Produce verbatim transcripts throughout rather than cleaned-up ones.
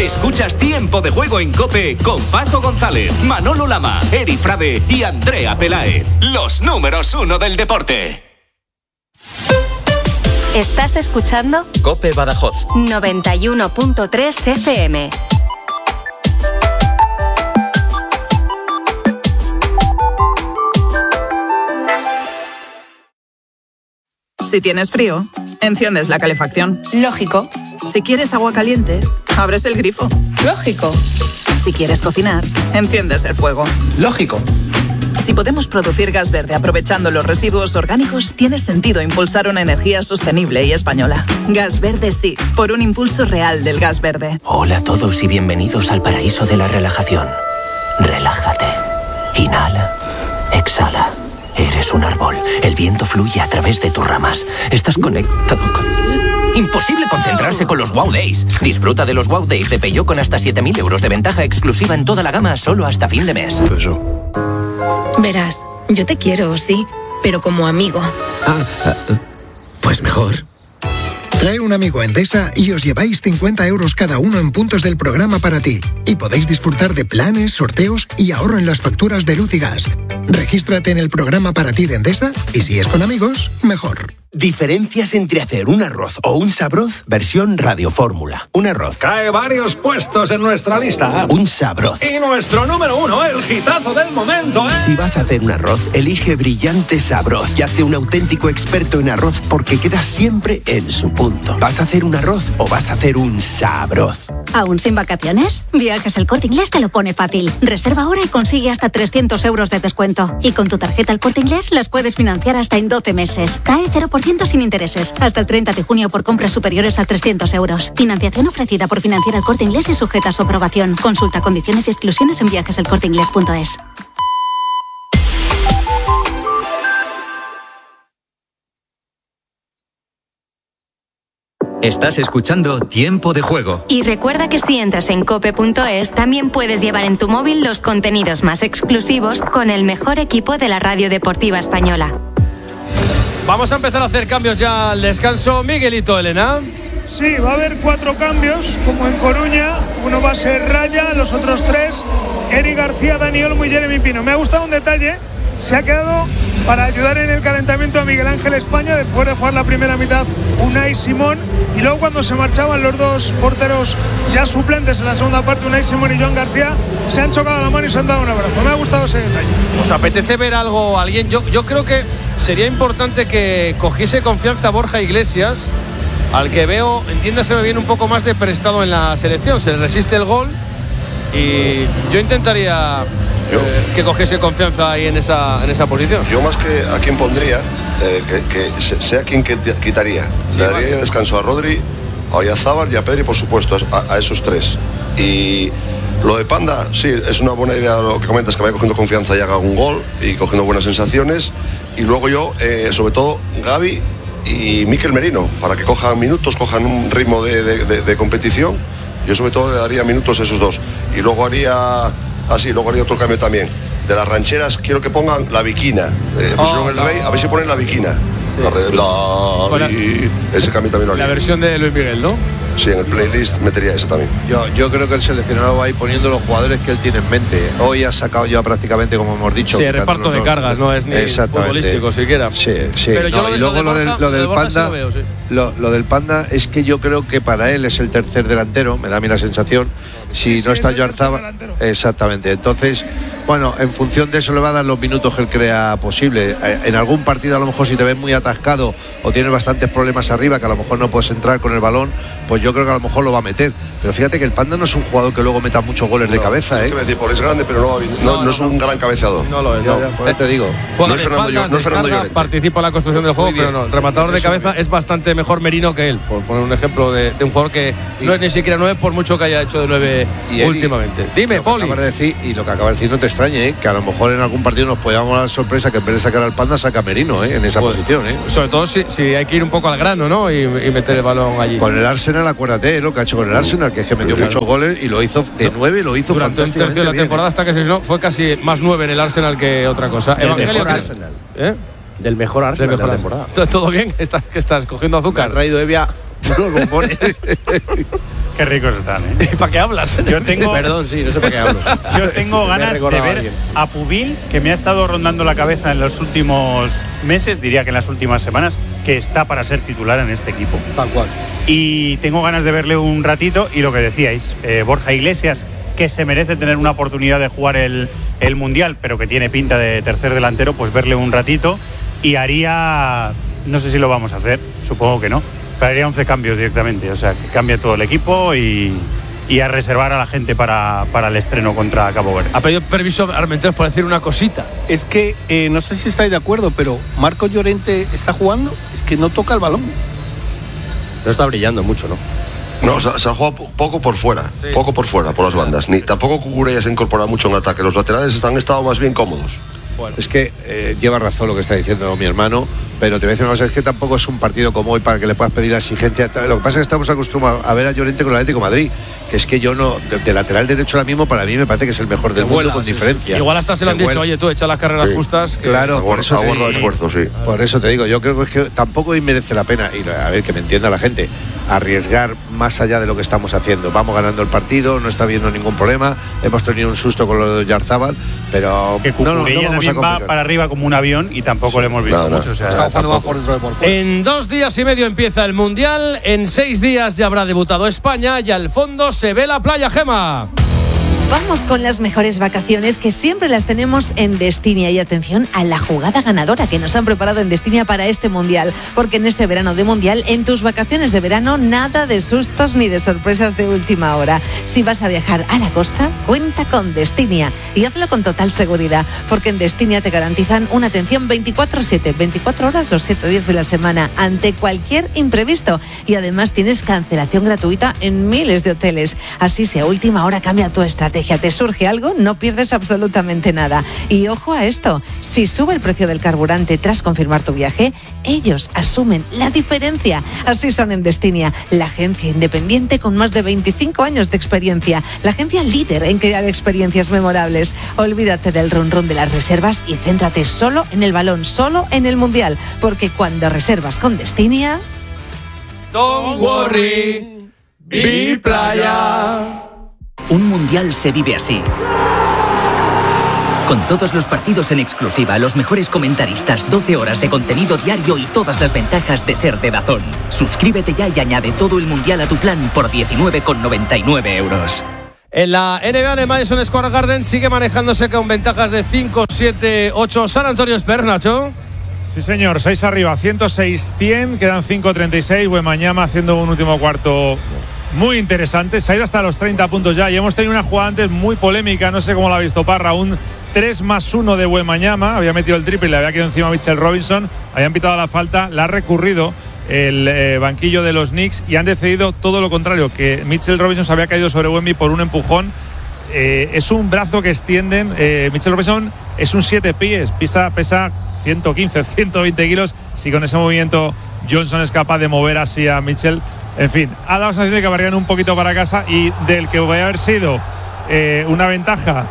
Escuchas Tiempo de Juego en COPE con Paco González, Manolo Lama, Eri Frade y Andrea Peláez. Los números uno del deporte. ¿Estás escuchando? COPE Badajoz noventa y uno punto tres F M. Si tienes frío, enciendes la calefacción. Lógico. Si quieres agua caliente, abres el grifo. Lógico. Si quieres cocinar, enciendes el fuego. Lógico. Si podemos producir gas verde aprovechando los residuos orgánicos, tiene sentido impulsar una energía sostenible y española. Gas verde sí, por un impulso real del gas verde. Hola a todos y bienvenidos al paraíso de la relajación. Relájate. Inhala. Exhala. Eres un árbol. El viento fluye a través de tus ramas. Estás conectado con... Imposible concentrarse con los Wow Days. Disfruta de los Wow Days de Peugeot con hasta siete mil euros de ventaja exclusiva en toda la gama solo hasta fin de mes. Eso. Verás, yo te quiero, sí, pero como amigo. Ah, pues mejor. Trae un amigo a Endesa y os lleváis cincuenta euros cada uno en puntos del programa para ti. Y podéis disfrutar de planes, sorteos y ahorro en las facturas de luz y gas. Regístrate en el programa para ti de Endesa y si es con amigos, mejor. Diferencias entre hacer un arroz o un sabroz, versión radiofórmula. Un arroz. Cae varios puestos en nuestra lista. Un sabroz. Y nuestro número uno, el hitazo del momento, ¿eh? Si vas a hacer un arroz, elige Brillante Sabroz y hazte un auténtico experto en arroz porque quedas siempre en su punto. ¿Vas a hacer un arroz o vas a hacer un sabroz? ¿Aún sin vacaciones? Viajes El Corte Inglés te lo pone fácil. Reserva ahora y consigue hasta trescientos euros de descuento. Y con tu tarjeta El Corte Inglés las puedes financiar hasta en doce meses. C A E cero por ciento sin intereses. Hasta el treinta de junio por compras superiores a trescientos euros. Financiación ofrecida por Financiera El Corte Inglés y sujeta a su aprobación. Consulta condiciones y exclusiones en viajes el corte inglés punto es. Estás escuchando Tiempo de Juego. Y recuerda que si entras en cope punto es, también puedes llevar en tu móvil los contenidos más exclusivos con el mejor equipo de la radio deportiva española. Vamos a empezar a hacer cambios ya al descanso. Miguelito, Elena. Sí, va a haber cuatro cambios, como en Coruña. Uno va a ser Raya, los otros tres, Eric García, Dani Olmo y Jeremy Pino. Me ha gustado un detalle. Se ha quedado para ayudar en el calentamiento a Miguel Ángel España después de jugar la primera mitad Unai Simón, y luego cuando se marchaban los dos porteros ya suplentes en la segunda parte, Unai Simón y Joan García, se han chocado la mano y se han dado un abrazo. Me ha gustado ese detalle. ¿Os apetece ver algo a alguien? Yo, yo creo que sería importante que cogiese confianza Borja Iglesias, al que veo, entiéndaseme bien, un poco más de prestado en la selección. Se le resiste el gol y yo intentaría Yo, eh, que cogiese confianza ahí en esa, en esa posición. Yo más que a quien pondría, eh, que, que sea quien que quitaría. Sí, Le daría vale. descanso a Rodri, a Oyarzábal y a Pedri, por supuesto, a, a esos tres. Y lo de Panda, sí, es una buena idea lo que comentas, que vaya cogiendo confianza y haga un gol y cogiendo buenas sensaciones. Y luego yo, eh, sobre todo, Gavi y Mikel Merino, para que cojan minutos, cojan un ritmo de, de, de, de competición. Yo sobre todo le daría minutos a esos dos. Y luego haría... Ah, sí, luego haría otro cambio también. De las rancheras quiero que pongan la Viquina. Eh, pusieron oh, el Rey, a ver si ponen la Viquina. Sí. La, la, la, ese cambio también lo haría. La versión de Luis Miguel, ¿no? Sí, en el playlist metería ese también. Yo, yo creo que el seleccionado va a ir poniendo los jugadores que él tiene en mente. Hoy ha sacado ya prácticamente, como hemos dicho, sí, el reparto de cargas, no es ni futbolístico siquiera. Sí, sí. Pero no, yo lo de, y luego lo, de lo, Borja, del, lo del de Panda, sí lo, veo, sí. lo, lo del Panda es que yo creo que para él es el tercer delantero, me da a mí la sensación. Si sí, no sí, está Oyarzábal, exactamente. Entonces, bueno, en función de eso le va a dar los minutos que él crea posible. En algún partido a lo mejor si te ves muy atascado o tienes bastantes problemas arriba, que a lo mejor no puedes entrar con el balón, pues yo creo que a lo mejor lo va a meter. Pero fíjate que el Panda no es un jugador que luego meta muchos goles no, de cabeza, ¿eh? Es decir, por es grande, pero no, no, no, no es un gran cabeceador. No lo es, no. Ya, ya, por eso te digo. No es Fernando, yo, no es Fernando Llorente. Participa en la construcción del juego, pero no. El rematador de cabeza es bastante mejor Merino que él, por poner un ejemplo de, de un jugador que sí. no es ni siquiera nueve, por mucho que haya hecho de nueve y últimamente. Dime, Poli. De decir, y lo que acaba de decir no te extrañe, ¿eh? Que a lo mejor en algún partido nos podamos dar sorpresa que en vez de sacar al Panda saca Merino, ¿eh? En esa pues, posición, ¿eh? Sobre todo si, si hay que ir un poco al grano, ¿no? Y, y meter el balón allí. Con el Arsenal, acuérdate, ¿eh? Lo que ha hecho con el Arsenal, que es que metió sí, muchos claro. goles y lo hizo de nueve, lo hizo durante un tercio de la temporada, hasta que se no, fue casi más nueve en el Arsenal que otra cosa. El mejor Arsenal. ¿Eh? Del mejor Arsenal de la temporada. ¿Todo bien? ¿Estás, que estás cogiendo azúcar? Me ha traído Evia Unos bombones. Qué ricos están, ¿eh? ¿Para qué hablas? Yo tengo, Perdón, sí, no sé para qué hablo. Yo tengo ganas de ver a, a Pubil, que me ha estado rondando la cabeza en los últimos meses, diría que en las últimas semanas, que está para ser titular en este equipo. Tal cual. Y tengo ganas de verle un ratito, y lo que decíais, eh, Borja Iglesias, que se merece tener una oportunidad de jugar el, el Mundial, pero que tiene pinta de tercer delantero, pues verle un ratito, y haría, no sé si lo vamos a hacer, supongo que no, pero haría once cambios directamente, o sea, que cambie todo el equipo y, y a reservar a la gente para, para el estreno contra Cabo Verde. Ha pedido permiso a Armenteros para decir una cosita. Es que, eh, no sé si estáis de acuerdo, pero Marcos Llorente está jugando, es que no toca el balón. No está brillando mucho, ¿no? No, se, se ha jugado poco por fuera, sí. poco por fuera, por las bandas. Ni tampoco Cucurella se ha incorporado mucho en ataque. Los laterales están estado más bien cómodos. Bueno. Es que eh, lleva razón lo que está diciendo mi hermano, pero te voy a decir una cosa, es que tampoco es un partido como hoy para que le puedas pedir la exigencia. Lo que pasa es que estamos acostumbrados a ver a Llorente con el Atlético de Madrid, que es que yo no, de, de lateral derecho ahora mismo para mí me parece que es el mejor del mundo con diferencia. Igual hasta se lo han dicho, oye, tú echa las carreras sí. justas. Que... Claro, aguarda, por eso aguarda el esfuerzo, sí. Por eso te digo, yo creo que, es que tampoco merece la pena, y a ver, que me entienda la gente, arriesgar más allá de lo que estamos haciendo. Vamos ganando el partido, no está habiendo ningún problema, hemos tenido un susto con lo de Yarzábal, pero que no, no, no también va para arriba como un avión y tampoco no, le hemos visto no, no. mucho. O sea, está jugando por dentro de por fuera. En dos días y medio empieza el Mundial, en seis días ya habrá debutado España y al fondo se ve la playa, Gema. Vamos con las mejores vacaciones, que siempre las tenemos en Destinia, y atención a la jugada ganadora que nos han preparado en Destinia para este Mundial, porque en este verano de Mundial, en tus vacaciones de verano, nada de sustos ni de sorpresas de última hora. Si vas a viajar a la costa, cuenta con Destinia y hazlo con total seguridad, porque en Destinia te garantizan una atención veinticuatro siete, veinticuatro horas los siete días de la semana ante cualquier imprevisto, y además tienes cancelación gratuita en miles de hoteles. Así, si a última hora cambia tu estrategia, te surge algo, no pierdes absolutamente nada. Y ojo a esto, si sube el precio del carburante tras confirmar tu viaje, ellos asumen la diferencia. Así son en Destinia, la agencia independiente con más de veinticinco años de experiencia, la agencia líder en crear experiencias memorables. Olvídate del run run de las reservas y céntrate solo en el balón, solo en el Mundial, porque cuando reservas con Destinia... Don't worry, be playa. Un mundial se vive así. Con todos los partidos en exclusiva, los mejores comentaristas, doce horas de contenido diario y todas las ventajas de ser de DAZN. Suscríbete ya y añade todo el mundial a tu plan por diecinueve con noventa y nueve euros. En la N B A, en el Madison Square Garden, sigue manejándose con ventajas de cinco, siete, ocho San Antonio Spurs, Nacho. Sí, señor, seis arriba, ciento seis cien, quedan cinco treinta y seis. Wembanyama haciendo un último cuarto muy interesante, se ha ido hasta los treinta puntos ya, y hemos tenido una jugada antes muy polémica, no sé cómo la ha visto Parra, un tres más uno de Wembanyama, había metido el triple y le había quedado encima a Mitchell Robinson, habían pitado la falta, la ha recurrido el eh, banquillo de los Knicks y han decidido todo lo contrario, que Mitchell Robinson se había caído sobre Wemby por un empujón. Eh, es un brazo que extienden, eh, Mitchell Robinson es un siete pies, pesa, pesa ciento quince, ciento veinte kilos, si con ese movimiento Johnson es capaz de mover así a Mitchell. En fin, ha dado la sensación de que barrían un poquito para casa, y del que voy a haber sido eh, una ventaja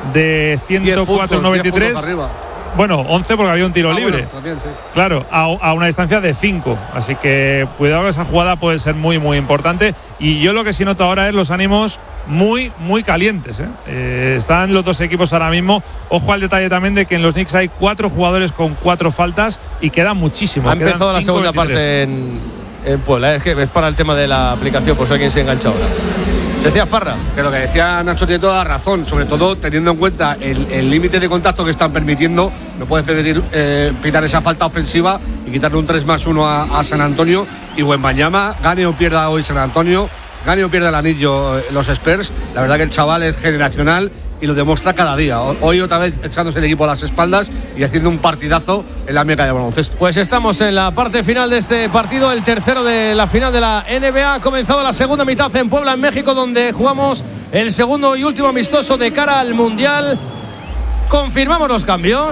de ciento cuatro noventa y tres. Bueno, once porque había un tiro ah, libre. Bueno, también, sí. Claro, a, a una distancia de cinco. Así que cuidado, que esa jugada puede ser muy, muy importante. Y yo lo que sí noto ahora es los ánimos muy, muy calientes. ¿eh? Eh, están los dos equipos ahora mismo. Ojo al detalle también de que en los Knicks hay cuatro jugadores con cuatro faltas y queda muchísimo. Ha empezado la segunda parte en, en Puebla. Es que es para el tema de la aplicación, por si alguien se engancha ahora. ¿Decías, Parra? Que lo que decía Nacho tiene toda la razón, sobre todo teniendo en cuenta el límite de contacto que están permitiendo. No puedes permitir eh, pitar esa falta ofensiva y quitarle un tres más uno a, a San Antonio. Y Wembanyama, gane o pierda hoy San Antonio, gane o pierda el anillo eh, los Spurs, la verdad que el chaval es generacional y lo demuestra cada día. Hoy otra vez echándose el equipo a las espaldas y haciendo un partidazo en la meca de baloncesto. Pues estamos en la parte final de este partido, el tercero de la final de la N B A. Ha comenzado la segunda mitad en Puebla, en México, donde jugamos el segundo y último amistoso de cara al Mundial. Confirmamos los cambios.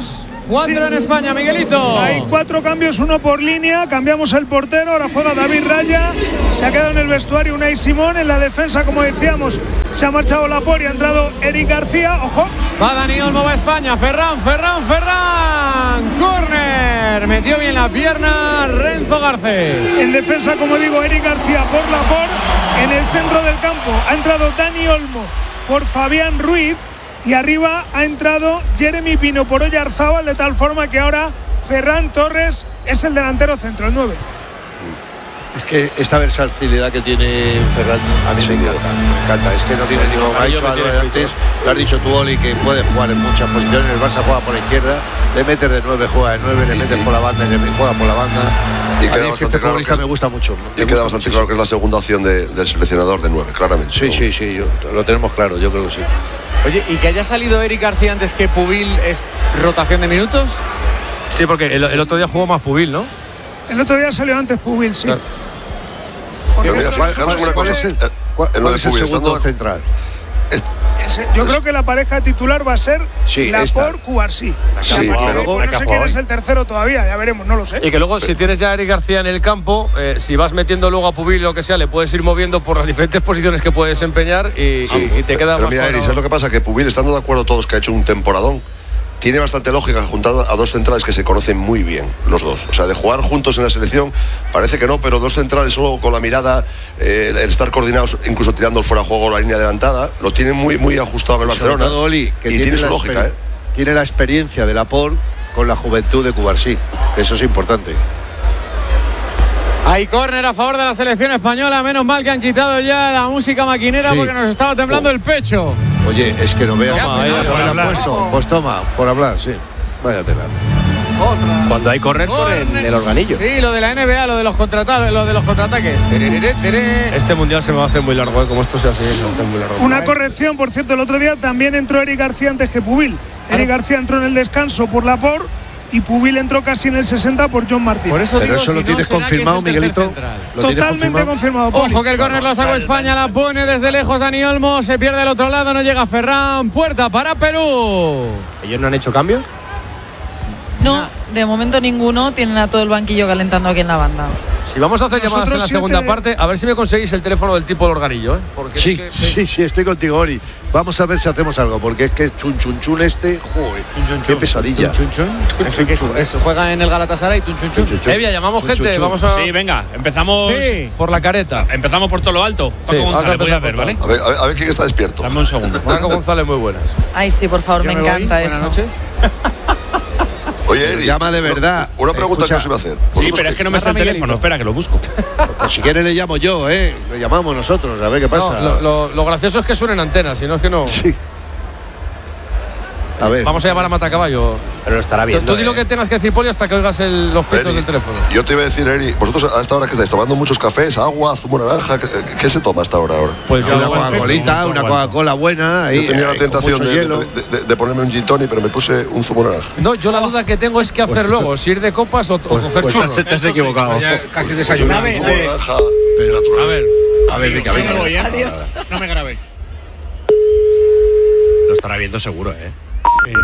Cuatro sí. en España, Miguelito. Hay cuatro cambios, uno por línea. Cambiamos el portero, ahora juega David Raya. Se ha quedado en el vestuario Unai Simón. En la defensa, como decíamos, se ha marchado Laporte y ha entrado Eric García. Ojo. Va Dani Olmo, va España. Ferran, Ferran, Ferran. Córner. Metió bien la pierna Renzo Garcés. En defensa, como digo, Eric García por Laporte. En el centro del campo ha entrado Dani Olmo por Fabián Ruiz. Y arriba ha entrado Jeremy Pino por Oyarzábal, de tal forma que ahora Ferran Torres es el delantero centro, el nueve. Es que esta versatilidad que tiene Ferran a mí sí, me encanta, me encanta. Es que no tiene ningún. Ha dicho algo antes, lo has dicho tú, Oli, que puede jugar en muchas posiciones. El Barça juega por la izquierda, le metes de nueve, juega de nueve, le metes por la banda y le juega por la banda. Y queda bastante este claro que es, me gusta mucho. Y queda gusta bastante mucho, claro que es la segunda opción de, del seleccionador de nueve, claramente. Sí, sí, sí, yo, lo tenemos claro, yo creo que sí. Oye, ¿y que haya salido Eric García antes que Pubil es rotación de minutos? Sí, porque el, el otro día jugó más Pubil, ¿no? El otro día salió antes Pubil, sí. Claro. Pero mira, fijaros una cosa, es el, ¿cuál, en lo de es el Pubil, segundo estando central? Este, Ese, yo creo que la pareja titular va a ser sí, Laporte Cubarsí. Sí, pero luego, no sé quién es el tercero todavía, ya veremos, no lo sé. Y que luego, si tienes ya a Eric García en el campo, eh, si vas metiendo luego a Pubil o lo que sea, le puedes ir moviendo por las diferentes posiciones que puedes desempeñar y, sí. y, y te queda pero más. Mira, Eric, ¿sabes lo que pasa? Que Pubil, estando de acuerdo todos que ha hecho un temporadón, tiene bastante lógica juntar a dos centrales que se conocen muy bien, los dos. O sea, de jugar juntos en la selección, parece que no, pero dos centrales solo con la mirada, eh, el estar coordinados, incluso tirando el fuera de juego la línea adelantada, lo tiene muy, muy ajustado en el Barcelona. Todo, Oli, que y tiene, tiene su lógica, ¿eh? Tiene la experiencia de Laporte con la juventud de Cubarsí. Eso es importante. Hay córner a favor de la selección española. Menos mal que han quitado ya la música maquinera sí. porque nos estaba temblando oh. el pecho. Oye, es que no veo. Toma, ya, por hablar. Puesto. Pues toma, por hablar, sí. Váyatela. Otra. Cuando hay correr por el, el organillo. Sí, lo de la N B A, lo de los contrataques, lo de los contraataques. Este mundial se me va a hacer muy largo, ¿eh? Como esto sea así, se va a hacer muy largo. Una corrección, por cierto, el otro día también entró Eric García antes que Pubil. ¿Ah? Eric García entró en el descanso por Laporte y Pubil entró casi en el sesenta por John Martín. Por eso Pero digo, eso si lo no, tienes confirmado, Miguelito. ¿Lo Totalmente confirmado. Poli. Ojo que el córner lo sacó España, la pone desde lejos Dani Olmo, se pierde al otro lado, no llega Ferran. Puerta para Perú. ¿Ellos no han hecho cambios? No, de momento ninguno. Tienen a todo el banquillo calentando aquí en la banda. Si vamos a hacer Nosotros llamadas en la siete... segunda parte, a ver si me conseguís el teléfono del tipo del organillo, ¿eh? Porque sí, es que, sí, sí, estoy contigo, Ori. Vamos a ver si hacemos algo, porque es que es chun chun chun este, joder, chun, chun, qué pesadilla. Chun, chun, chun. Eso, que eso, eso juega en el Galatasaray, chun chun chun. chun, chun. Evia, llamamos chun, gente, chun, chun. vamos a. Sí, venga, empezamos sí. por la careta. Empezamos por todo lo alto. Paco Sí, González, voy a ver, ¿vale? A ver, a ver, a ver quién está despierto. Dame un segundo. Paco González, muy buenas. Ay, sí, por favor, Yo me, me encanta voy. eso. Buenas noches. Oye, Eric, llama de verdad. Una pregunta Escucha. que os iba a hacer. Sí, pero es que no me sé el teléfono. Espera, que lo busco. Pues si quieres le llamo yo, ¿eh? Le llamamos nosotros, a ver qué pasa. No, lo, lo, lo gracioso es que suenen antenas, si no es que no. Sí. A ver. Vamos a llamar a Matacaballo. Pero lo estará viendo. Tú, tú di eh. lo que tengas que decir, Poli, hasta que oigas el, los pitos del teléfono. Yo te iba a decir, Eri, vosotros a esta hora que estáis tomando muchos cafés, agua, zumo naranja, ¿qué, qué se toma hasta ahora? ahora? Pues una Coca-Colita, una Coca-Cola buena. Ahí, yo tenía la eh, tentación de, de, de, de ponerme un gin tonic, pero me puse un zumo naranja. No, yo la duda que tengo es qué hacer pues, luego, si ir de copas o, pues, o coger pues churros. Te, te has equivocado. Casi desayunado. Zumo naranja, pero a ver, a ver, venga, venga. Voy, Adiós. No me grabéis. Lo estará viendo seguro, ¿eh? Pero...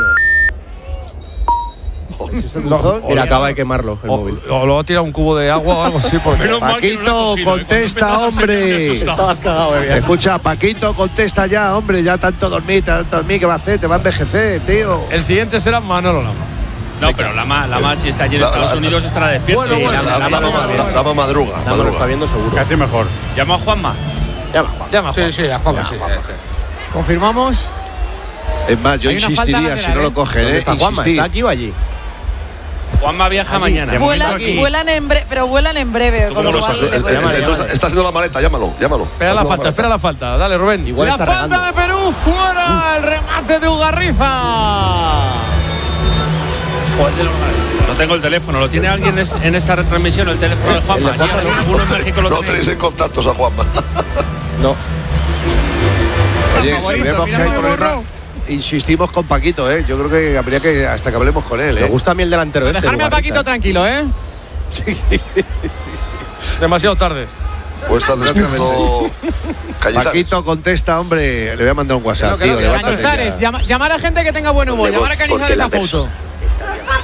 Lo, Mira, acaba de quemarlo el o, móvil. O luego tira un cubo de agua o algo así. Porque... Paquito, no contesta, hombre. Estabas cagado, Escucha, Paquito, contesta ya, hombre. Ya tanto dormir, tanto dormir, ¿qué va a hacer? Te va a envejecer, tío. El siguiente será Manolo Lama. No, pero Lama, Lama si está allí en la, Estados la, Unidos estará despierto. Bueno, bueno, sí, Lama, Lama, Lama, Lama, Lama madruga. Lama madruga. lo está viendo seguro. Casi mejor. ¿Llama a Juanma? Llama a Juanma. Llama a Juanma. Sí, sí, a Juanma, sí. ¿Confirmamos? Es más, yo insistiría, si no lo cogen, ¿eh? ¿Está Juanma? ¿Está aquí o allí? Juanma viaja allí. mañana. Vuelan, vuelan en breve, pero vuelan en breve. Con lo cual, el, el, el, entonces, está haciendo la maleta, llámalo, llámalo. Espera la falta, espera la falta. Dale, Rubén. Igual la falta regando. De Perú, fuera. Uh. El remate de Ugarriza. Joder, no tengo el teléfono. ¿Lo tiene alguien en esta retransmisión? El teléfono de Juanma. No, en México lo no tenéis en contactos a Juanma. No. Oye, si vemos que hay problema, insistimos con Paquito, ¿eh? Yo creo que habría que hasta que hablemos con él, ¿eh? Me gusta a mí el delantero. Este, dejarme a Paquito tranquilo, ¿eh? Sí. Demasiado tarde. Puede estar despierto. Cañizares. Paquito, contesta, hombre. Le voy a mandar un WhatsApp, tío. Cañizares, llama, llamar a gente que tenga buen humor. Llamar a Cañizares a foto.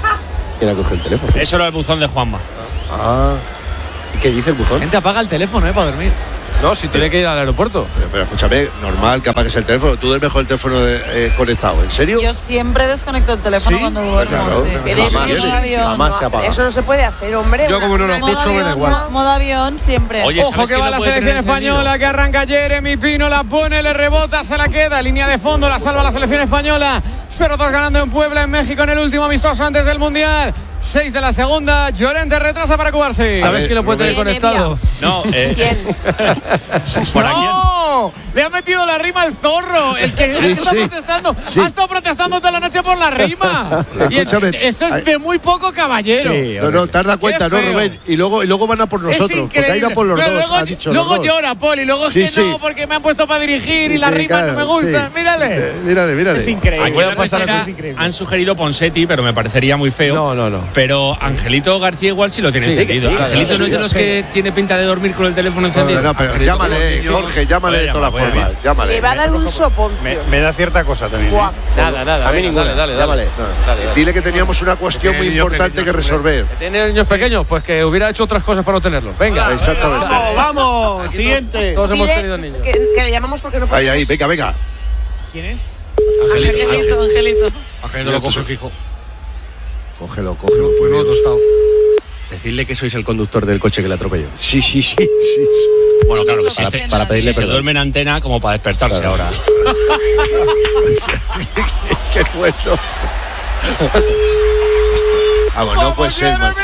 ¿Quién ha cogido el teléfono? Eso era el buzón de Juanma. Ah. ¿Y qué dice el buzón? La gente apaga el teléfono, ¿eh? Para dormir. No, si tiene que ir al aeropuerto. Pero, pero escúchame, normal que apagues el teléfono. Tú duermes con el teléfono de, eh, conectado. ¿En serio? Yo siempre desconecto el teléfono ¿Sí? cuando duermo. Claro, Sí. jamás, Modo avión. jamás se apaga. Eso no se puede hacer, hombre. Yo como no lo escucho, me da igual. Modo, modo avión siempre. Oye, Ojo ¿sabes que quién va lo la puede selección tener encendido? española, que arranca Jeremy Pino, la pone, le rebota, se la queda, línea de fondo, la salva la selección española. cero dos ganando en Puebla, en México, en el último amistoso antes del Mundial. seis de la segunda, Llorente retrasa para cubarse. ¿Sabes quién lo puede tener conectado? No, eh. ¿Quién? Por aquí. ¡No! Le ha metido la rima al zorro. El que, el que está sí. protestando. Sí. Ha estado protestando toda la noche por la rima. Y es- Escúchame. eso es de muy poco caballero. No, no, te has dado cuenta, ¿no, feo. Rubén? Y luego, y luego van a por nosotros. Es Porque ahí increíble. van por los Pero dos, luego, ha dicho luego los dos. llora, Poli. Luego es Sí, que sí. no, porque me han puesto para dirigir y la Sí, rima claro, no me gusta. sí. Mírale. Eh, mírale, mírale. Es increíble. Aquí Voy en a la pasar tercera es increíble. han sugerido Ponseti, pero me parecería muy feo. No, no, no. Pero Angelito García igual sí lo tiene Sí, encendido. sí, Angelito claro, no es de sí, los sí. que tiene pinta de dormir con el teléfono No, encendido. no, pero Angelito, llámale, como Jorge, llámale Voy de a todas llamar, voy a formas. llamar. Llámale. Le va a dar un soponcio. Me, me da cierta cosa también. Guau. ¿eh? Nada, nada. A mí venga, ninguna. Dale, dale, dale. Llámale. Dale, dale. Dile que teníamos una cuestión Que muy niños importante que pequeños, resolver. ¿Tiene niños pequeños? Pues que hubiera hecho otras cosas para no tenerlos. Venga. Exactamente. Vamos, siguiente. Todos hemos Dile tenido niños. que, que le llamamos porque no Ahí, podemos. ahí, venga, venga. ¿Quién es? Angelito, Angelito. Angelito lo coge fijo. Cógelo, cógelo. Pues no, tostado. Decidle que sois el conductor del coche que le atropelló. Sí, sí, sí, sí. Bueno, claro que sí. Para- este- para pedirle si se perdón. duerme en antena como para despertarse Claro. ahora. Qué bueno. Vamos, no puede ser más.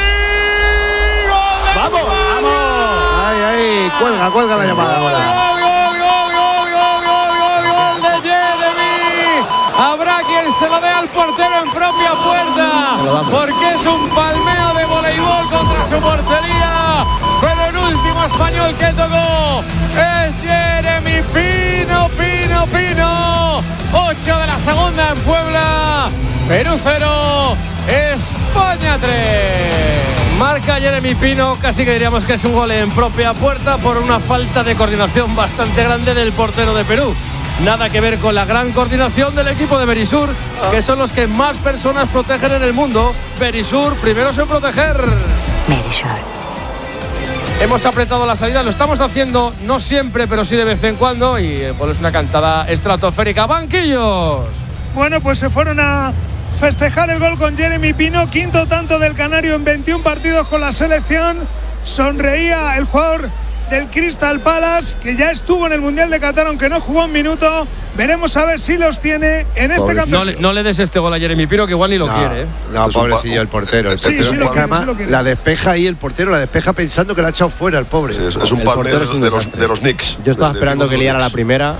¡Vamos! ¡Vamos! Ay, ay, cuelga, cuelga la llamada ahora. Gol, gol, gol, gol, gol, gol, gol, gol de Jeremy. Habrá quien se lo dé al portero en propia puerta, porque es un palmeo de voleibol contra su portería. Pero el último español que tocó es Jeremy Pino, Pino, Pino. ocho de la segunda en Puebla. Perú cero, España tres. Marca Jeremy Pino, casi que diríamos que es un gol en propia puerta por una falta de coordinación bastante grande del portero de Perú. Nada que ver con la gran coordinación del equipo de Berisur, que son los que más personas protegen en el mundo. Berisur, primeros en proteger. Berisur. Hemos apretado la salida, lo estamos haciendo no siempre, pero sí de vez en cuando. Y eh, pues es una cantada estratosférica. ¡Banquillos! Bueno, pues se fueron a festejar el gol con Jeremy Pino, quinto tanto del canario en veintiún partidos con la selección. Sonreía el jugador del Crystal Palace, que ya estuvo en el Mundial de Qatar, aunque no jugó un minuto. Veremos a ver si los tiene en este No campeonato. le, no le des este gol a Jeremy Pino, que igual ni lo No, quiere. ¿eh? No, Este es un pobrecillo pa- el portero. El Sí, portero, sí lo porque quiere, además sí lo quiere. la despeja ahí el portero, la despeja pensando que la ha echado fuera el pobre. Sí, es, es un El palmeo portero es un de los, desastre. de los Knicks. Yo estaba De- de esperando los que liara la Knicks. primera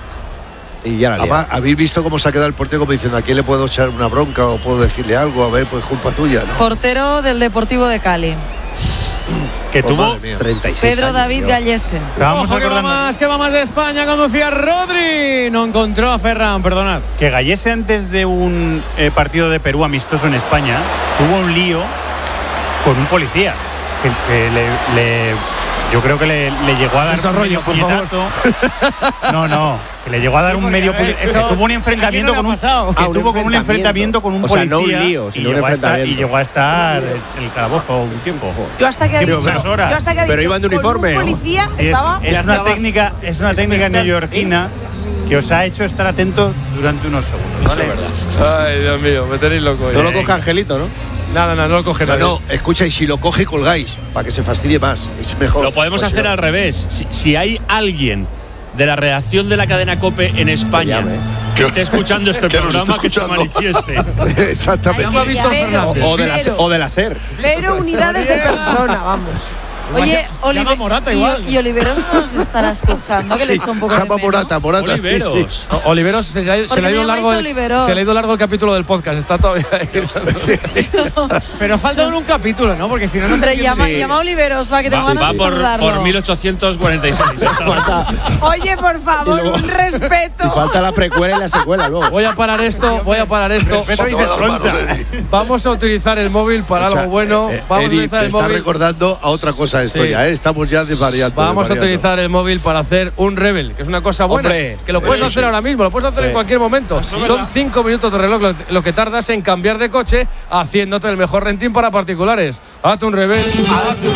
y ya la lié. Además, habéis visto cómo se ha quedado el portero como diciendo, ¿a quién le puedo echar una bronca o puedo decirle algo? A ver, pues culpa tuya, ¿no? Portero del Deportivo de Cali. Que Pues tuvo madre mía. treinta y seis Pedro años, David tío. Gallese. Vamos Ojo que va acordando más, que va más de España. Conducía Rodri. No encontró a Ferran, perdonad. que Gallese, antes de un eh, partido de Perú amistoso en España, tuvo un lío con un policía. Que, que le, le- yo creo que le, le llegó a dar Desarrollo, un medio por puñetazo. No, no, que le llegó a dar Sí, un porque, medio a ver, puñetazo. eso- Tuvo un ¿a enfrentamiento quién no con le ha un, pasado? que Ah, un tuvo con un enfrentamiento enfrentamiento. con un O sea, policía. no un lío, y, sino un llegó a estar, y enfrentamiento. llegó a estar en el calabozo un tiempo. Yo hasta que ha Creo dicho, que es hora. yo hasta que ha Pero dicho, iban de con uniforme, un ¿no? policía Sí, es, estaba. es una técnica, es una técnica neoyorquina que os ha hecho estar atentos durante unos segundos. ¿vale? Ay, Dios mío, me tenéis loco. No ya. lo coge Angelito, ¿no? Nada, nada, no lo coge No, nadie. no, escucha, y si lo coge, colgáis, para que se fastidie más. Es mejor. Lo podemos Pues si hacer no- al revés. Si, si hay alguien de la redacción de la cadena COPE en España llame. que esté escuchando este Que nos esté programa, que se escuchando. manifieste. Exactamente. Llama a Víctor Cero. Fernández. O de la, Cero. o de la SER. Cero unidades de persona, vamos. Oye, Llama a Morata y, igual. y Oliveros nos estará escuchando, que le he hecho un poco de Llama menos. Morata, Morata. Oliveros. sí, O- Oliveros se le ha, se Porque le ha ido me largo llamáis el, Oliveros. se le ha ido largo el capítulo del podcast. Está todavía ahí. Pero falta un capítulo, ¿no? Porque si no, no se Hombre, entiende. llama, llama a Oliveros, va, que tengo Va, ganas va de por, saludarlo. por mil ochocientos cuarenta y seis. Oye, por favor, un respeto. Falta la precuela y la secuela luego. Voy a parar esto, voy a parar esto. Vamos a utilizar el móvil para O sea, algo bueno. eh, Vamos Eri, a utilizar te el está móvil. recordando a otra cosa esto Sí. ya, ¿eh? Estamos ya desvariando. Vamos a desvariando. utilizar el móvil para hacer un Rebel, que es una cosa buena. Hombre, que lo puedes eso hacer sí. ahora mismo, lo puedes hacer Sí. en cualquier momento. Eso Son cinco minutos de reloj lo, lo que tardas en cambiar de coche, haciéndote el mejor renting para particulares. Hazte un Rebel. Hazte un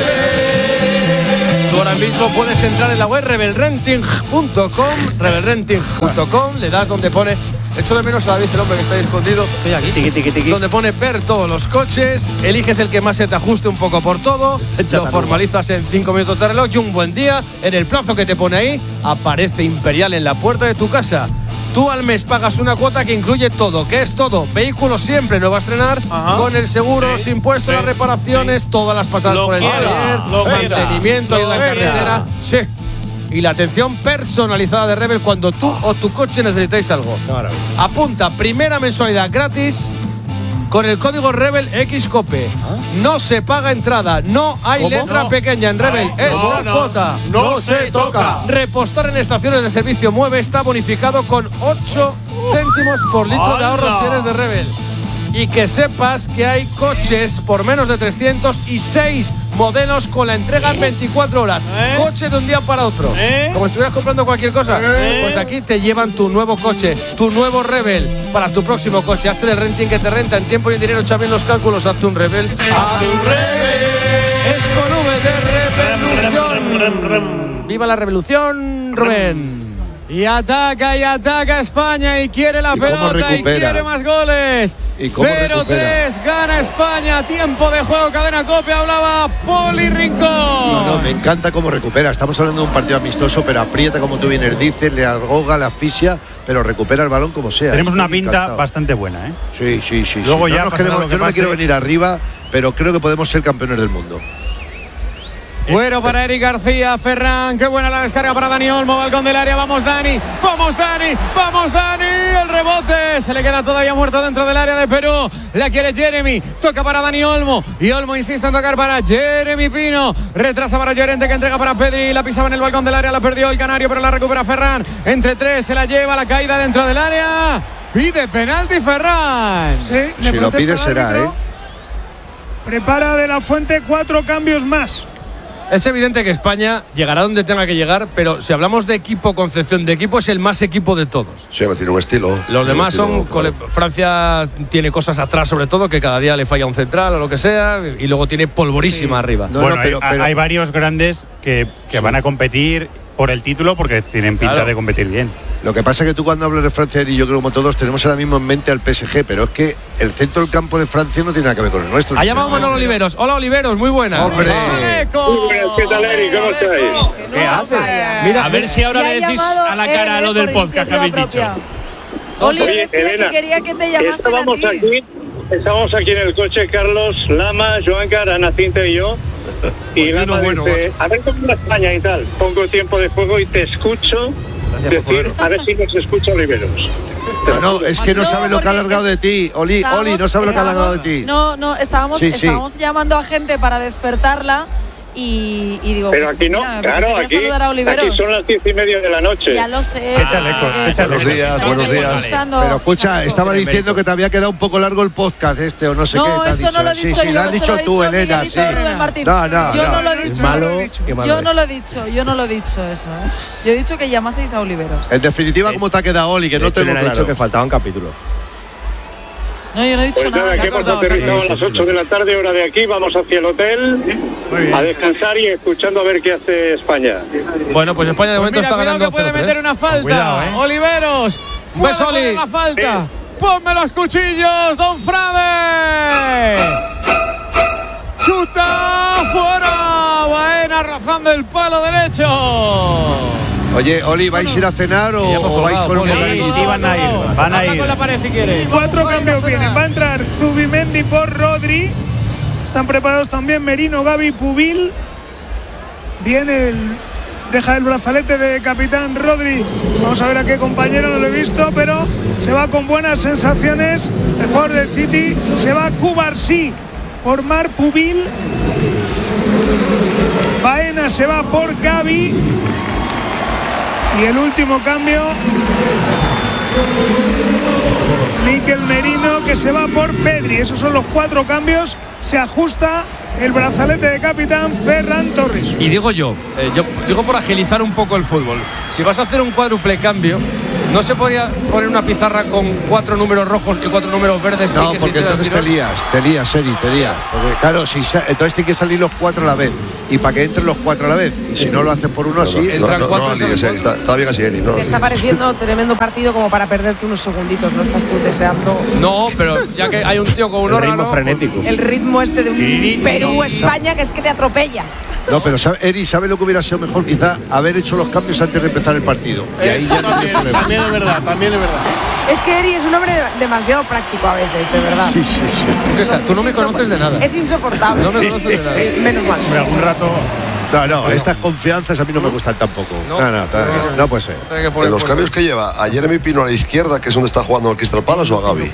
Rebel. Tú ahora mismo puedes entrar en la web rebel renting punto com, rebel renting punto com, le das donde pone. Echo de menos a David, el hombre que está ahí escondido. Estoy aquí. Tiqui, tiqui, tiqui. Donde pone ver todos los coches, eliges el que más se te ajuste un poco por todo, lo formalizas en cinco minutos de reloj y un buen día, en el plazo que te pone ahí, aparece Imperial en la puerta de tu casa. Tú al mes pagas una cuota que incluye todo. ¿Qué es todo? Vehículo siempre nuevo a estrenar, Ajá. con el seguro, sí, sin impuestos, sí, las reparaciones, sí, todas las pasadas lo por el taller, mantenimiento, ayuda en carretera. Sí. Y la atención personalizada de Rebel cuando tú o tu coche necesitéis algo. Claro. Apunta, primera mensualidad gratis con el código Rebel X Cope. ¿Ah? No se paga entrada, no hay ¿Cómo? letra no. pequeña en Rebel. No, es no, no, cuota. No, no se toca. Repostar en estaciones de servicio Mueve está bonificado con ocho céntimos por litro de ahorro si eres de Rebel. Y que sepas que hay coches por menos de trescientos y seis modelos con la entrega en veinticuatro horas. ¿Eh? Coche de un día para otro. ¿Eh? Como si estuvieras comprando cualquier cosa. ¿Eh? Pues aquí te llevan tu nuevo coche, tu nuevo Rebel para tu próximo coche. Hazte el renting que te renta en tiempo y en dinero. Echa bien los cálculos. Hazte un Rebel. Hazte un Rebel. Es con V de revolución. ¡Viva la revolución, Rubén! Y ataca y ataca España y quiere la pelota y quiere más goles. cero tres gana España. Tiempo de juego, cadena COPE. Hablaba Poli Rincón. No, no, me encanta cómo recupera. Estamos hablando de un partido amistoso, pero aprieta como tú bien dices, le ahoga, le asfixia, pero recupera el balón como sea. Tenemos Estoy una pinta encantado. bastante buena, ¿eh? Sí, sí, sí. Luego sí. ya No nos queremos, yo no me quiero venir arriba, pero creo que podemos ser campeones del mundo. Bueno para Eric García, Ferran, qué buena la descarga para Dani Olmo, balcón del área, vamos Dani, vamos Dani, vamos Dani, el rebote, se le queda todavía muerto dentro del área de Perú, la quiere Jeremy, toca para Dani Olmo, y Olmo insiste en tocar para Jeremy Pino, retrasa para Llorente que entrega para Pedri, la pisaba en el balcón del área, la perdió el canario, pero la recupera Ferran, entre tres, se la lleva, la caída dentro del área, pide penalti Ferran. Sí, si lo pide será, ¿eh? Prepara De La Fuente cuatro cambios más. Es evidente que España llegará donde tenga que llegar, pero si hablamos de equipo, concepción de equipo, es el más equipo de todos. Sí, tiene un estilo. Los demás estilo, son. claro. Francia tiene cosas atrás, sobre todo, que cada día le falla un central o lo que sea, y luego tiene polvorísima sí. arriba. No, bueno, no, pero, hay, pero, hay varios grandes que, que sí. van a competir por el título porque tienen pinta claro. de competir bien. Lo que pasa es que tú cuando hablas de Francia, y yo creo como todos tenemos ahora mismo en mente al P S G, pero es que el centro del campo de Francia no tiene nada que ver con el nuestro. Ha llamado Manolo Oliveros. Hola Oliveros, muy buena. ¡Hombre! Muy buenas, ¿qué tal, Eri? ¿Cómo estáis? ¿Qué haces? Mira, a ver si ahora le decís a la cara lo del podcast que habéis dicho. Oli, Oye, Elena, que quería que te llamasen estábamos a ti. aquí, estábamos aquí en el coche, Carlos, Lama, Joancar, Ana Cinta y yo. Y Pues Lama bueno, dice, bueno. a ver cómo va España y tal. Pongo tiempo de juego y te escucho decir, a ver si nos escucha Oliveros. No, no, es que no sabe lo que ha alargado de ti, Oli, Oli, no sabe lo que ha alargado de ti. No, no, estábamos, Sí, sí. estábamos llamando a gente para despertarla y, y digo, Pero pues, aquí no, mira, claro, quería aquí, saludar a Oliveros. aquí son las diez y media de la noche. Ya lo sé. Échale, Ah, échale. Buenos días, buenos días. Escuchando. Pero escucha, estaba diciendo que te había quedado un poco largo el podcast este o no sé No, qué. te ha eso dicho. no lo he Sí, dicho sí, yo, lo has esto dicho lo ha tú, dicho Elena, sí. Miguelito Rubén Martín. No, no, yo no. no lo he dicho. Malo, qué malo yo es. no lo he dicho, yo no lo he dicho eso, ¿eh? Yo he dicho que llamaseis a Oliveros. En definitiva, ¿cómo te ha quedado, Oli? Que De no hecho, tengo le han claro. dicho que faltaban capítulos. No, yo no he dicho Pues nada. nada, que hemos aterrizado a las ocho de la tarde, hora de aquí, vamos hacia el hotel a descansar y escuchando a ver qué hace España. Bueno, pues España de Pues momento mira, está cuidado ganando que puede cero tres. meter una falta. Cuidado, ¿eh? Oliveros. Ves, puede Oli. poner la falta. Ponme los cuchillos, Don Frade. Chuta fuera. Baena rozando el palo derecho. Oye, Oli, ¿vais a ir a cenar o, Ya hemos o vais colgado, con un Poli. bocadillo? Sí, van a ir, van a Habla ir. con la pared si quieres. Cuatro Vamos, cambios Oli, vienen. cena. Va a entrar Zubimendi por Rodri. Están preparados también Merino, Gavi, Pubil. Viene el. Deja el brazalete de capitán Rodri. Vamos a ver a qué compañero, no lo he visto, pero se va con buenas sensaciones. El jugador del City se va Cubarsí por Mar Pubil. Baena se va por Gavi. Y el último cambio, Mikel Merino, que se va por Pedri. Esos son los cuatro cambios. Se ajusta el brazalete de capitán Ferran Torres. Y digo yo, eh, yo digo por agilizar un poco el fútbol, si vas a hacer un cuádruple cambio, ¿no se podría poner una pizarra con cuatro números rojos y cuatro números verdes? No, y que porque se entonces te lías, te lías, Eri, te lías. Porque claro, si sa- entonces tiene que salir los cuatro a la vez. Y para que entren los cuatro a la vez. Y si no lo haces por uno así, No, entran no, cuatro. no, no, Eri, está, está bien así, Eri. No, Te está pareciendo tremendo partido como para perderte unos segunditos, no estás tú deseando No, pero ya que hay un tío con un órgano, frenético. el ritmo este de un Perú-España que es que te atropella. No, pero sabe, Eri, ¿sabe lo que hubiera sido mejor? Quizá haber hecho los cambios antes de empezar el partido. Y ahí ya no tiene También, problema. también es verdad, también es verdad. Es que Eri es un hombre de- demasiado práctico a veces, de verdad. Sí, sí, sí. o sea, tú no me conoces de nada. Es insoportable. No me conoces de nada. Eh, Menos mal. Hombre, algún rato. No, no, estas confianzas a mí no me gustan tampoco. No, no, no, no, no puede ser. Tiene que poner En los por- cambios que lleva, ¿a Jeremy Pino a la izquierda, que es donde está jugando el Crystal Palace, o a Gavi?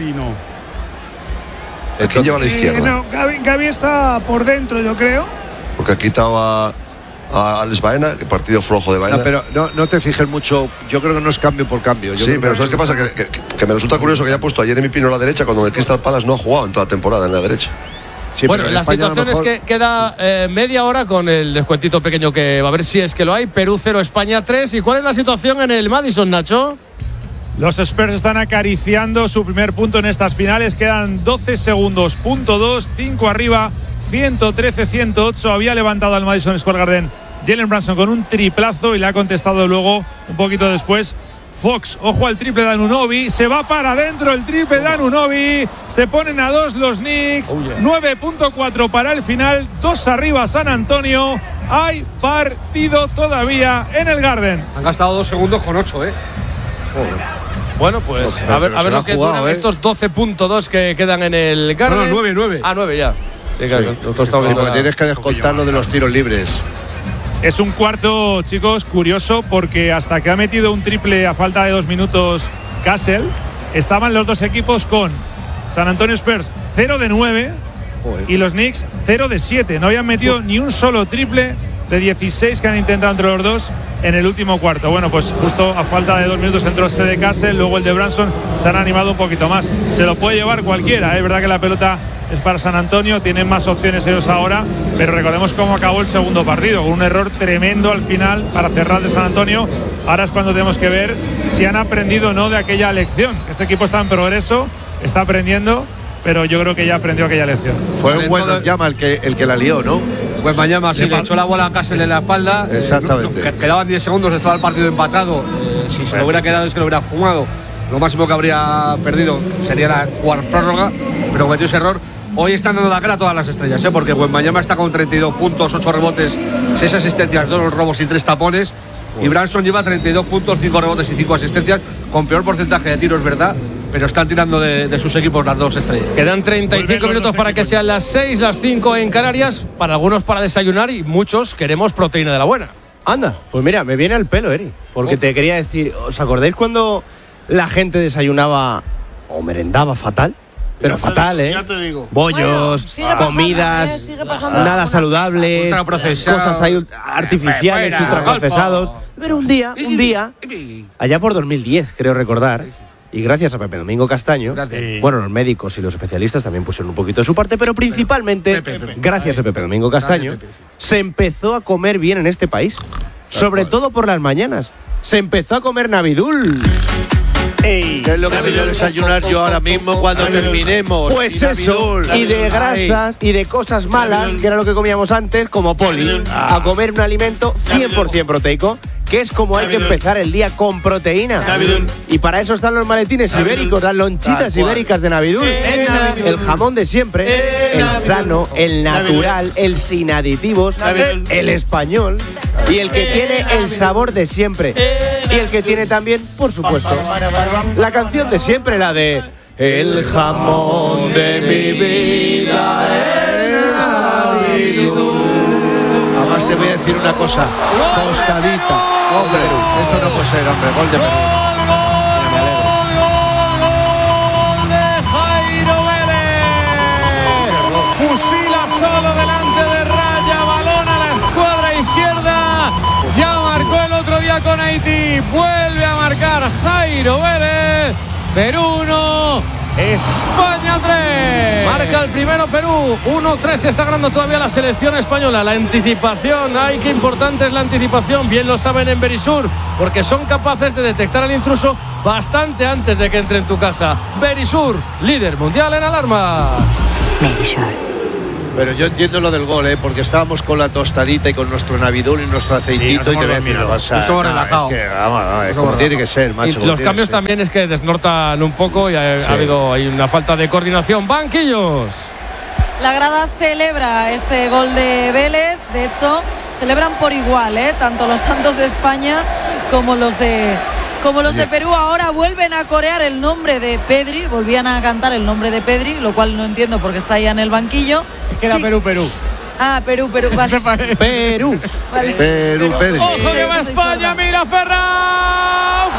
¿A quién lleva a la Eh, izquierda? no, Gavi, Gavi está por dentro, yo creo. Porque ha quitado a, a Alex Baena, que partido flojo de Baena. No, pero no, no te fijes mucho. Yo creo que no es cambio por cambio. Yo Sí, creo pero que ¿sabes qué pasa? Que, que- que me resulta curioso que haya puesto a Jeremy Pino a la derecha cuando en el Crystal Palace no ha jugado en toda la temporada en la derecha. Sí, bueno, pero en la España a lo situación es mejor- que queda eh, media hora con el descuentito pequeño que va a ver si es que lo hay. Perú cero, España tres. ¿Y cuál es la situación en el Madison, Nacho? Los Spurs están acariciando su primer punto en estas finales. Quedan doce segundos, punto dos, cinco arriba, ciento trece a ciento ocho. Había levantado al Madison Square Garden Jalen Brunson con un triplazo y le ha contestado luego, un poquito después, Fox. Ojo al triple de Anunoby. Se va para adentro el triple de Anunoby. Se ponen a dos los Knicks. Oh, yeah. nueve punto cuatro para el final. Dos arriba San Antonio. Hay partido todavía en el Garden. Han gastado dos segundos con ocho, ¿eh? Bueno, pues Pero- a ver, pero a se ver lo lo ha que jugado, duran ¿eh? estos doce punto dos que quedan en el Garden. No, no, nueve, nueve. Ah, nueve ya. Sí, claro, Sí. nosotros estamos Sí, viendo porque la- tienes que descontar lo de los tiros libres. Es un cuarto, chicos, curioso porque hasta que ha metido un triple a falta de dos minutos Castle, estaban los dos equipos con San Antonio Spurs cero de nueve y los Knicks cero de siete. No habían metido ni un solo triple de dieciséis que han intentado entre los dos en el último cuarto. Bueno, pues justo a falta de dos minutos entró este de Castle, luego el de Branson, se han animado un poquito más. Se lo puede llevar cualquiera, ¿eh? Es verdad que la pelota es para San Antonio, tienen más opciones ellos ahora, pero recordemos cómo acabó el segundo partido, con un error tremendo al final para cerrar de San Antonio. Ahora es cuando tenemos que ver si han aprendido o no de aquella lección. Este equipo está en progreso, está aprendiendo, pero yo creo que ya aprendió aquella lección. Fue un buen llama el que, el que la lió, ¿no? Pues mañana sí, le echó la bola a Castle en la espalda. Exactamente. Eh, que- quedaban diez segundos, estaba el partido empatado. Eh, si se lo hubiera quedado es que lo hubiera fumado. Lo máximo que habría perdido sería la cuarta prórroga, pero cometió ese error. Hoy están dando la cara a todas las estrellas, ¿eh? Porque Wembanyama está con treinta y dos puntos, ocho rebotes, seis asistencias, dos robos y tres tapones. Y Branson lleva treinta y dos puntos, cinco rebotes y cinco asistencias, con peor porcentaje de tiros, ¿verdad? Pero están tirando de, de sus equipos las dos estrellas. Quedan treinta y cinco minutos para que sean las seis, las cinco en Canarias. Para algunos para desayunar y muchos queremos proteína de la buena. Anda, pues mira, me viene al pelo, Eri. Porque Oh. te quería decir, ¿os acordáis cuando la gente desayunaba o merendaba fatal? Pero Ya te fatal, digo, ¿eh? ya te digo. Bollos, Bueno, sigue pasando, comidas, ¿eh? Sigue pasando nada alguna saludable, Ultraprocesado. cosas ahí ult- artificiales, Fuera, ultraprocesados. golfo. Pero un día, un día, allá por dos mil diez, creo recordar, y gracias a Pepe Domingo Castaño, Gracias. bueno, los médicos y los especialistas también pusieron un poquito de su parte, pero principalmente, Pepe, Pepe. gracias a Pepe Domingo Castaño, Gracias, Pepe. se empezó a comer bien en este país. Sobre todo por las mañanas. Se empezó a comer Navidul. ¿Qué es lo que voy a desayunar yo ahora mismo cuando terminemos? Pues Y eso, Navidul, y de Navidul. grasas y de cosas malas, que era lo que comíamos antes, como poli, a comer un alimento cien por ciento proteico, que es como hay que empezar el día con proteína. Y para eso están los maletines ibéricos, las lonchitas ibéricas de Navidul. El jamón de siempre, el sano, el natural, el sin aditivos, el español y el que tiene el sabor de siempre. Y el que tiene también, por supuesto, la canción de siempre, la de el jamón de mi vida es Navidul. Además te voy a decir una cosa, tostadita. Hombre, esto no puede ser, hombre, gol de Perú. Me alegro. de Jairo Vélez. Fusila solo delante de raya, balón a la escuadra izquierda. Ya marcó el otro día con Haití. y vuelve a marcar Jairo Vélez. Perú uno, España tres. Marca el primero Perú, uno tres, está ganando todavía la selección española. La anticipación, ay, qué importante es la anticipación, bien lo saben en Verisur, porque son capaces de detectar al intruso bastante antes de que entre en tu casa. Verisur, líder mundial en alarma. Verisur. Pero yo entiendo lo del gol, ¿eh? Porque estábamos con la tostadita y con nuestro navidul y nuestro aceitito, sí, y te ves no pasa. Eso relajado. Es que, vamos, vamos, es como tiene que ser, macho. Y los cambios también es que desnortan un poco y ha, sí. ha habido hay una falta de coordinación. Banquillos. La grada celebra este gol de Vélez, de hecho, celebran por igual, ¿eh? Tanto los tantos de España como los de como los de Perú. Ahora vuelven a corear el nombre de Pedri, volvían a cantar el nombre de Pedri, lo cual no entiendo porque está ya en el banquillo. Es que era sí. Perú, Perú. Ah, Perú, Perú. Vale. Perú. Vale. Perú, Pedri. Ojo que va España, mira Ferran.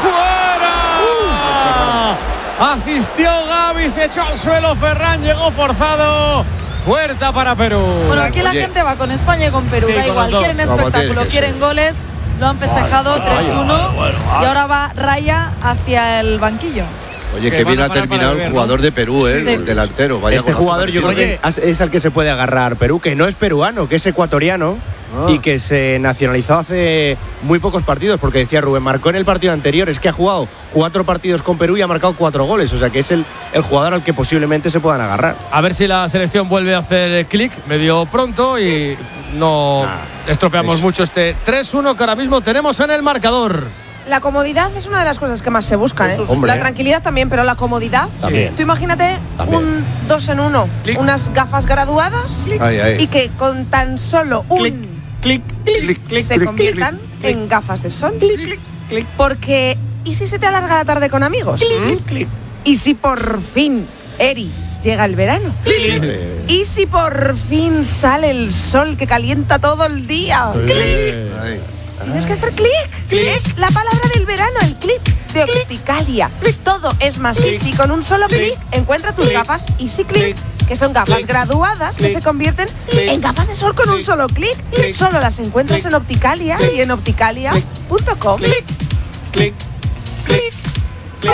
¡Fuera! Uh. Asistió Gavi, se echó al suelo Ferran, llegó forzado. Puerta para Perú. Bueno, aquí la Oye. gente va con España y con Perú, sí, da con igual, quieren espectáculo, quieren ser. goles. Lo han festejado vale, tres uno vale, vale, vale. Y ahora va Raya hacia el banquillo. Oye, que bien ha terminado el jugador de Perú, ¿eh? Sí. El delantero. Vaya este jugador yo creo que es al que se puede agarrar Perú, que no es peruano, que es ecuatoriano. Ah. Y que se nacionalizó hace muy pocos partidos, porque decía Rubén, marcó en el partido anterior, es que ha jugado cuatro partidos con Perú y ha marcado cuatro goles, o sea que es el, el jugador al que posiblemente se puedan agarrar. A ver si la selección vuelve a hacer clic medio pronto y no ah, estropeamos es. mucho este tres uno que ahora mismo tenemos en el marcador. La comodidad es una de las cosas que más se buscan, ¿eh? Hombre. La tranquilidad también, pero la comodidad. También. Tú imagínate también. un dos en uno, clic. Unas gafas graduadas ay, ay. y que con tan solo un clic, clic, clic, clic, se clic, conviertan clic, en gafas de sol. Clic, clic, clic. Porque ¿y si se te alarga la tarde con amigos? Clic, clic. ¿Y si por fin, Eri, llega el verano? Clic. ¿Y si por fin sale el sol que calienta todo el día? Clic. Tienes que hacer clic. Es la palabra del verano, el clip de Opticalia. Todo es más click. Easy. Con un solo clic encuentra tus click. gafas Easy Click, que son gafas click. graduadas click. que se convierten click. en gafas de sol con click. un solo clic. Solo las encuentras click. en Opticalia click. y en opticalia punto com. Clic, clic, clic, clic.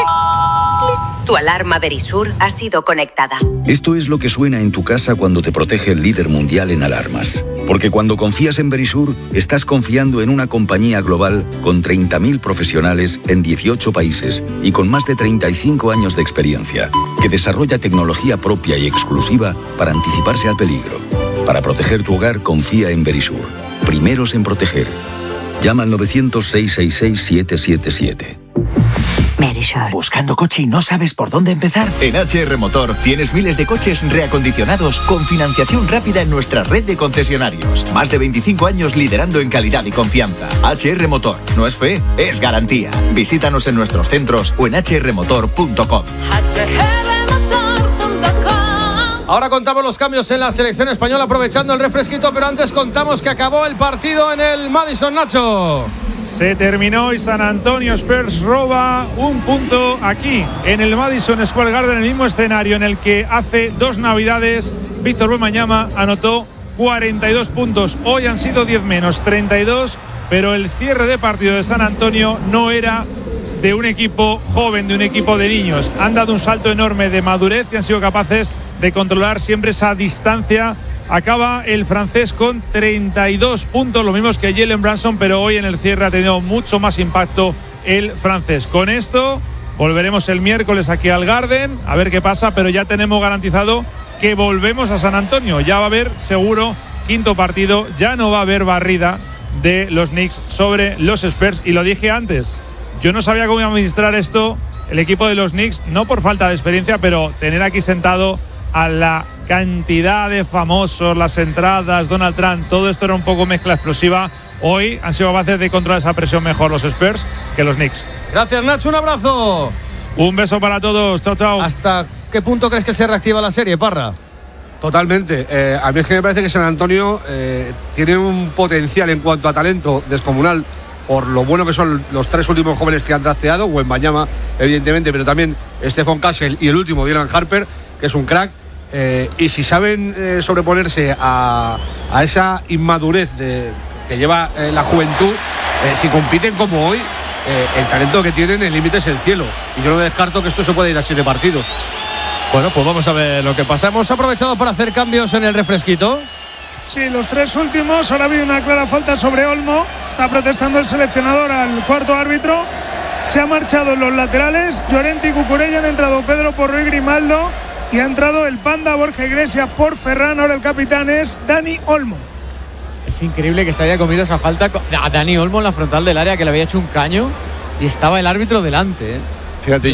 Tu alarma Verisur ha sido conectada. Esto es lo que suena en tu casa cuando te protege el líder mundial en alarmas. Porque cuando confías en Verisur, estás confiando en una compañía global con treinta mil profesionales en dieciocho países y con más de treinta y cinco años de experiencia, que desarrolla tecnología propia y exclusiva para anticiparse al peligro. Para proteger tu hogar, confía en Verisur. Primeros en proteger. Llama al novecientos, seiscientos sesenta y seis, siete siete siete. Verisur. ¿Buscando coche y no sabes por dónde empezar? En H R Motor tienes miles de coches reacondicionados con financiación rápida en nuestra red de concesionarios. Más de veinticinco años liderando en calidad y confianza. H R Motor. No es fe, es garantía. Visítanos en nuestros centros o en h r motor punto com. Ahora contamos los cambios en la selección española, aprovechando el refresquito, pero antes contamos que acabó el partido en el Madison, Nacho. Se terminó y San Antonio Spurs roba un punto aquí, en el Madison Square Garden, el mismo escenario en el que hace dos navidades Víctor Wembanyama anotó cuarenta y dos puntos. Hoy han sido diez menos, treinta y dos, pero el cierre de partido de San Antonio no era de un equipo joven, de un equipo de niños. Han dado un salto enorme de madurez y han sido capaces de controlar siempre esa distancia. Acaba el francés con treinta y dos puntos, lo mismo que Jalen Brunson, pero hoy en el cierre ha tenido mucho más impacto el francés. Con esto volveremos el miércoles aquí al Garden a ver qué pasa, pero ya tenemos garantizado que volvemos a San Antonio. Ya va a haber seguro quinto partido, ya no va a haber barrida de los Knicks sobre los Spurs. Y lo dije antes, yo no sabía cómo iba a administrar esto el equipo de los Knicks, no por falta de experiencia, pero tener aquí sentado a la cantidad de famosos, las entradas, Donald Trump, todo esto era un poco mezcla explosiva. Hoy han sido capaces de controlar esa presión mejor los Spurs que los Knicks. Gracias, Nacho, un abrazo. Un beso para todos, chao, chao. ¿Hasta qué punto crees que se reactiva la serie, Parra? Totalmente. Eh, a mí es que me parece que San Antonio eh, tiene un potencial en cuanto a talento descomunal, por lo bueno que son los tres últimos jóvenes que han drafteado, Wembanyama, evidentemente, pero también Stephon Castle y el último, Dylan Harper, que es un crack. Eh, y si saben eh, sobreponerse a, a esa inmadurez de, que lleva eh, la juventud, eh, si compiten como hoy, eh, el talento que tienen, el límite es el cielo. Y yo no descarto que esto se pueda ir a siete partidos. Bueno, pues vamos a ver lo que pasa. Hemos aprovechado para hacer cambios en el refresquito. Sí, los tres últimos. Ahora ha habido una clara falta sobre Olmo. Está protestando el seleccionador al cuarto árbitro. Se ha marchado en los laterales. Llorente y Cucurella, han entrado Pedro Porro y Grimaldo. Y ha entrado el Panda Borja Iglesias por Ferran. Ahora el capitán es Dani Olmo. Es increíble que se haya comido esa falta a Dani Olmo en la frontal del área, que le había hecho un caño y estaba el árbitro delante, ¿eh? Fíjate,